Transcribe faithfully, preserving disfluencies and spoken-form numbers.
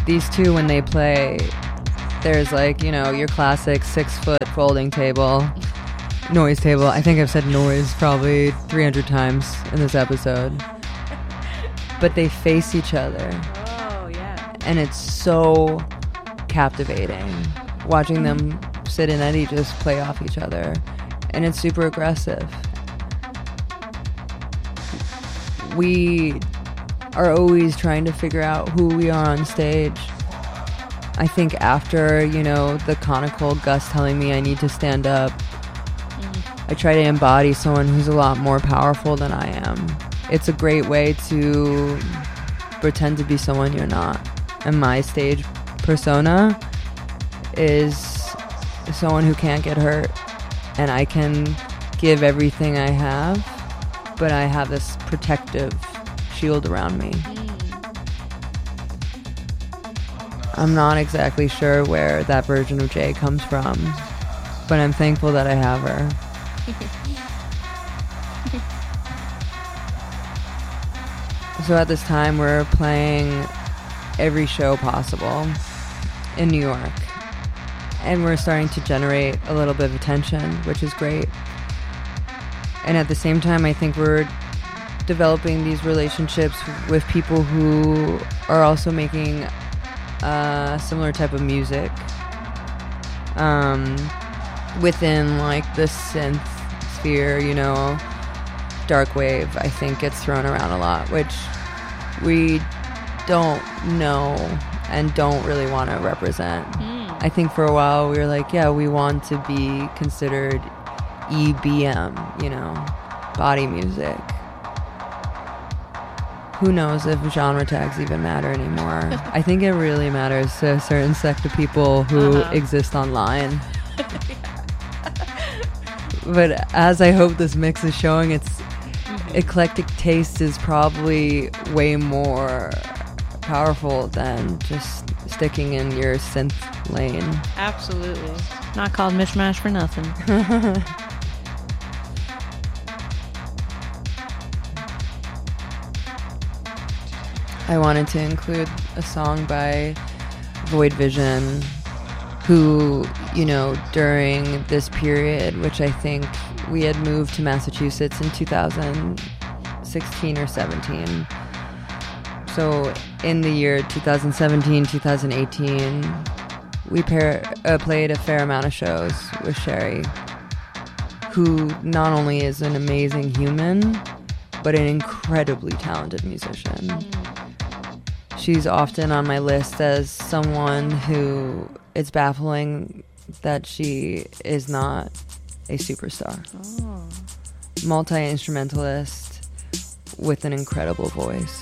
these two, when they play, there's like, you know, your classic six foot folding table, noise table. I think I've said noise probably three hundred times in this episode. But they face each other. Oh, yeah. And it's so captivating watching them, Sid and Eddie, just play off each other. And it's super aggressive. We are always trying to figure out who we are on stage. I think after, you know, the conical Gus telling me I need to stand up, mm. I try to embody someone who's a lot more powerful than I am. It's a great way to pretend to be someone you're not. And my stage persona is someone who can't get hurt. And I can give everything I have, but I have this protective shield around me. I'm not exactly sure where that version of Jay comes from, but I'm thankful that I have her. So at this time, we're playing every show possible in New York. And we're starting to generate a little bit of attention, which is great. And at the same time, I think we're developing these relationships with people who are also making a similar type of music. Um, within like the synth sphere, you know, dark wave, I think gets thrown around a lot, which we don't know and don't really want to represent. Mm. I think for a while we were like, yeah, we want to be considered E B M, you know, body music. Who knows if genre tags even matter anymore? I think it really matters to a certain sect of people who uh-huh. exist online. But as I hope this mix is showing, its mm-hmm. eclectic taste is probably way more powerful than just sticking in your synth lane. Absolutely. Not called mishmash for nothing. I wanted to include a song by Void Vision, who, you know, during this period, which I think we had moved to Massachusetts in two thousand sixteen or seventeen. So in the year two thousand seventeen, two thousand eighteen, we pair, uh, played a fair amount of shows with Sherry, who not only is an amazing human, but an incredibly talented musician. She's often on my list as someone who it's baffling that she is not a superstar. Oh. Multi-instrumentalist with an incredible voice.